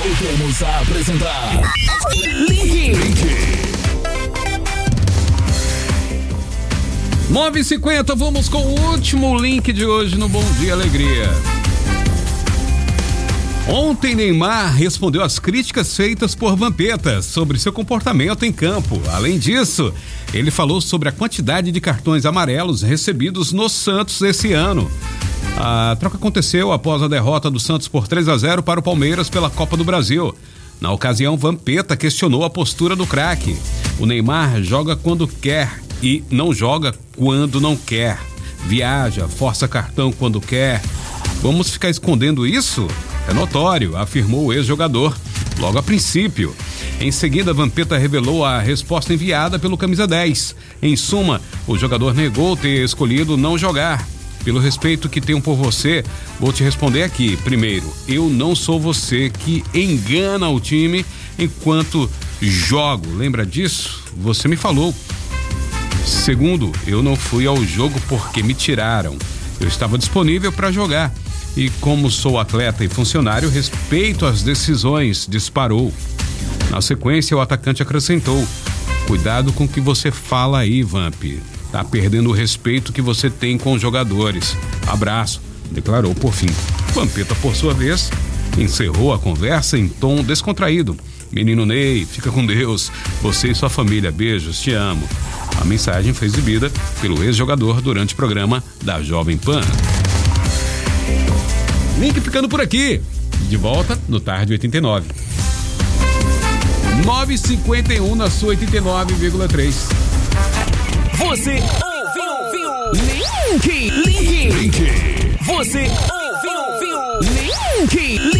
Voltamos a apresentar Link. 9h50, vamos com o último link de hoje no Bom Dia Alegria. Ontem Neymar respondeu às críticas feitas por Vampeta sobre seu comportamento em campo. Além disso, ele falou sobre a quantidade de cartões amarelos recebidos no Santos esse ano. A troca aconteceu após a derrota do Santos por 3-0 para o Palmeiras pela Copa do Brasil. Na ocasião, Vampeta questionou a postura do craque. O Neymar joga quando quer e não joga quando não quer. Viaja, força cartão quando quer. Vamos ficar escondendo isso? É notório, afirmou o ex-jogador, logo a princípio. Em seguida, Vampeta revelou a resposta enviada pelo camisa 10. Em suma, o jogador negou ter escolhido não jogar. Pelo respeito que tenho por você, vou te responder aqui. Primeiro, eu não sou você que engana o time enquanto jogo. Lembra disso? Você me falou. Segundo, eu não fui ao jogo porque me tiraram. Eu estava disponível para jogar. E como sou atleta e funcionário, respeito as decisões, disparou. Na sequência, o atacante acrescentou: cuidado com o que você fala aí, Vamp. Tá perdendo o respeito que você tem com os jogadores. Abraço, declarou por fim. Vampeta, por sua vez, encerrou a conversa em tom descontraído. Menino Ney, fica com Deus. Você e sua família, beijos, te amo. A mensagem foi exibida pelo ex-jogador durante o programa da Jovem Pan. Link ficando por aqui. De volta no Tarde 89. 9h51 na sua 89,3. Você ouviu Link. Você ouviu Link.